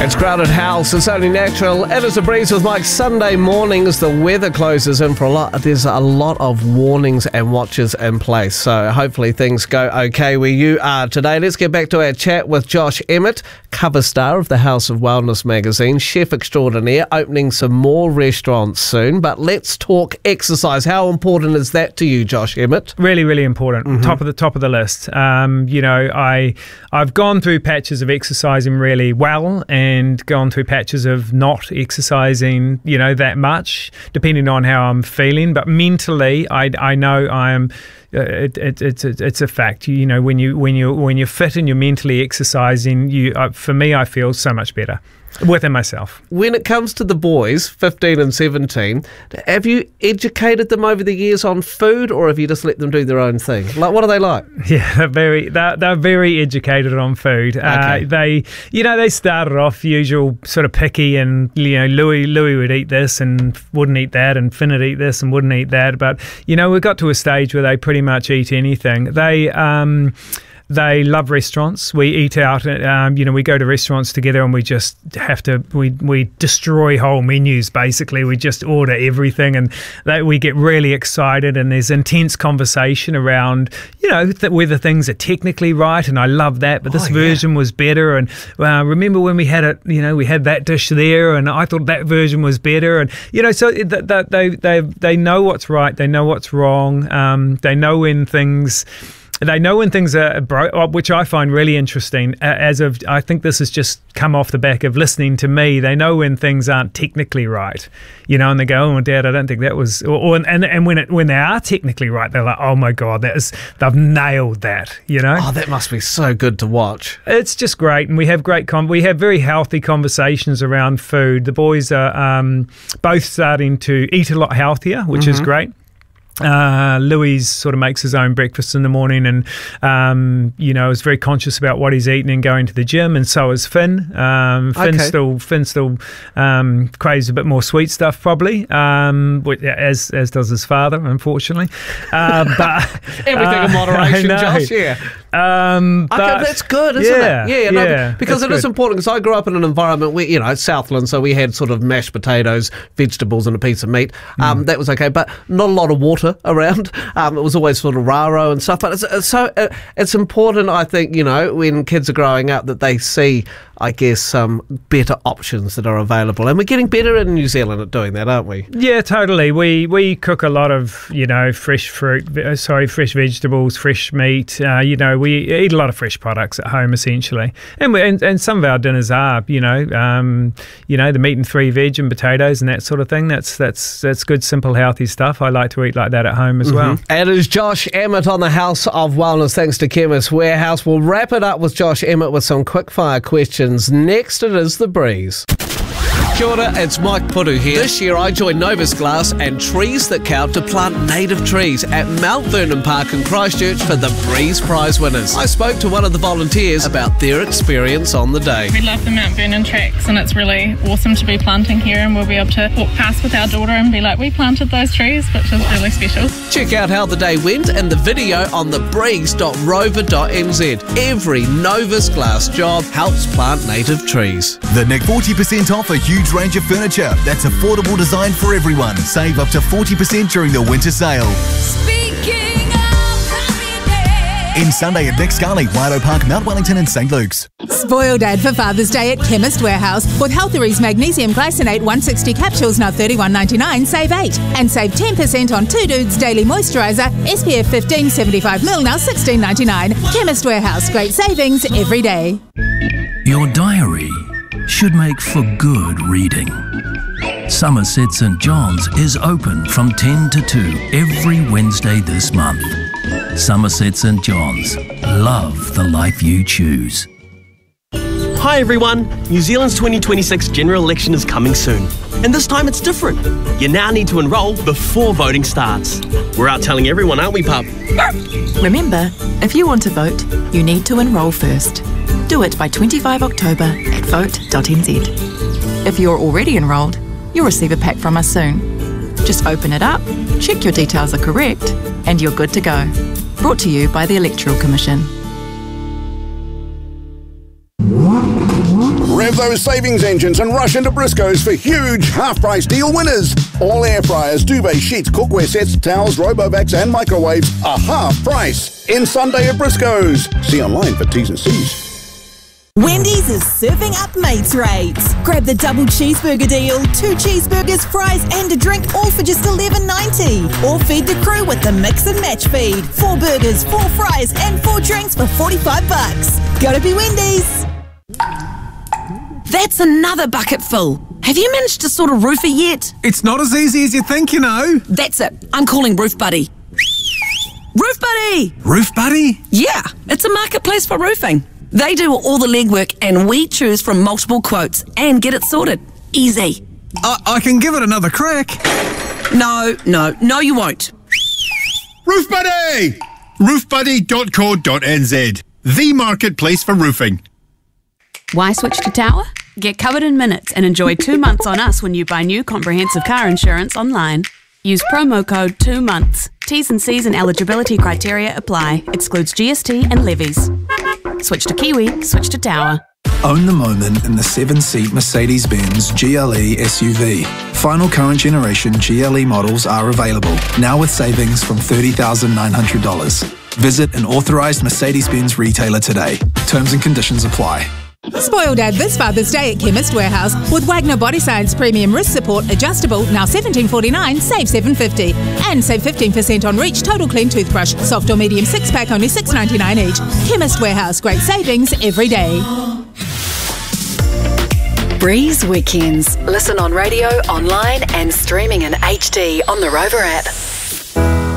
It's Crowded House, it's only natural. It is a breeze with Mike. Sunday mornings, the weather closes in for a lot. There's a lot of warnings and watches in place, so hopefully things go okay where you are today. Let's get back to our chat with Josh Emmett, cover star of the House of Wellness magazine, chef extraordinaire, opening some more restaurants soon. But let's talk exercise. How important is that to you, Josh Emmett? Really, really important. Top of the list. I've gone through patches of exercising really well and gone through patches of not exercising, that much, depending on how I'm feeling. But mentally, I know I am. It's a fact. When you're fit and you're mentally exercising, for me, I feel so much better within myself. When it comes to the boys, 15 and 17, have you educated them over the years on food, or have you just let them do their own thing? Like, what are they like? Yeah, they're very educated on food. Okay. They started off usual sort of picky, and Louis would eat this and wouldn't eat that, and Finn would eat this and wouldn't eat that. But we got to a stage where they pretty much eat anything. They love restaurants. We eat out. We go to restaurants together, and we just have to. We destroy whole menus. Basically, we just order everything, and we get really excited. And there's intense conversation around, whether things are technically right. And I love that. But this version was better. And remember when we had it? We had that dish there, and I thought that version was better. And so they know what's right. They know what's wrong. They know when things. They know when things are broke, which I find really interesting. I think this has just come off the back of listening to me. They know when things aren't technically right, and they go, "Oh, Dad, I don't think that was." And when they are technically right, they're like, "Oh my God, they've nailed that." Oh, that must be so good to watch. It's just great, and we have we have very healthy conversations around food. The boys are both starting to eat a lot healthier, which is great. Louis sort of makes his own breakfast in the morning, and is very conscious about what he's eating and going to the gym, and so is Finn. Finn still craves a bit more sweet stuff, probably, as does his father, unfortunately. But everything in moderation, Josh. Yeah. That's good, isn't it? Yeah, because it is important. Because I grew up in an environment where Southland, so we had sort of mashed potatoes, vegetables, and a piece of meat. That was okay, but not a lot of water around. It was always sort of raro and stuff. But it's important, I think, when kids are growing up, that they see, I guess, some better options that are available. And we're getting better in New Zealand at doing that, aren't we? Yeah, totally. We cook a lot of, fresh fresh vegetables, fresh meat. We eat a lot of fresh products at home, essentially. And some of our dinners are, the meat and 3 veg and potatoes and that sort of thing. That's good, simple, healthy stuff. I like to eat like that at home as well. And it is Josh Emmett on the House of Wellness, thanks to Chemist Warehouse. We'll wrap it up with Josh Emmett with some quick-fire questions. Next, it is The Breeze. Kia ora, it's Mike Puru here. This year I joined Novus Glass and Trees That Count to plant native trees at Mount Vernon Park in Christchurch for the Breeze Prize winners. I spoke to one of the volunteers about their experience on the day. We love the Mount Vernon tracks, and it's really awesome to be planting here, and we'll be able to walk past with our daughter and be like, we planted those trees, which is really special. Check out how the day went in the video on thebreeze.rover.nz. Every Novus Glass job helps plant native trees. The Nick 40% off a huge range of furniture that's affordable design for everyone. Save up to 40% during the winter sale. Speaking of happy day. In Sunday at Nick Scarley, Waido Park, Mount Wellington and St Luke's. Spoil Dad for Father's Day at Chemist Warehouse with Healthery's Magnesium Glycinate 160 capsules now $31.99, save 8. And save 10% on 2 Dudes Daily Moisturiser SPF 15 75ml now $16.99. Chemist Warehouse, great savings every day. Your diary should make for good reading. Somerset St John's is open from 10 to 2 every Wednesday this month. Somerset St John's. Love the life you choose. Hi everyone, New Zealand's 2026 general election is coming soon. And this time it's different. You now need to enrol before voting starts. We're out telling everyone, aren't we, pup? Remember, if you want to vote, you need to enrol first. Do it by 25 October at vote.nz. If you're already enrolled, you'll receive a pack from us soon. Just open it up, check your details are correct, and you're good to go. Brought to you by the Electoral Commission. Rev those savings engines and rush into Briscoes for huge half-price deal winners. All air fryers, duvet sheets, cookware sets, towels, Robovacs and microwaves are half price. In Sunday at Briscoes. See online for T's and C's. Wendy's is serving up mates rates. Grab the double cheeseburger deal, 2 cheeseburgers, fries and a drink, all for just $11.90. Or feed the crew with the mix and match feed. 4 burgers, 4 fries and 4 drinks for $45. Gotta be Wendy's. That's another bucket full. Have you managed to sort a roofer yet? It's not as easy as you think, you know. That's it. I'm calling Roof Buddy. Roof Buddy! Roof Buddy? Yeah, it's a marketplace for roofing. They do all the legwork and we choose from multiple quotes and get it sorted. Easy. I can give it another crack. No, you won't. Roof Buddy! roofbuddy.co.nz, the marketplace for roofing. Why switch to Tower? Get covered in minutes and enjoy 2 months on us when you buy new comprehensive car insurance online. Use promo code 2 months. T's and C's and eligibility criteria apply. Excludes GST and levies. Switch to Kiwi, switch to Tower. Own the moment in the 7-seat Mercedes-Benz GLE SUV. Final current generation GLE models are available, now with savings from $30,900. Visit an authorised Mercedes-Benz retailer today. Terms and conditions apply. Spoil Dad this Father's Day at Chemist Warehouse with Wagner Body Science Premium Wrist Support Adjustable, now $17.49, save $7.50. And save 15% on Reach Total Clean Toothbrush, soft or medium 6-pack, only $6.99 each. Chemist Warehouse, great savings every day. Breeze Weekends. Listen on radio, online and streaming in HD on the Rover app.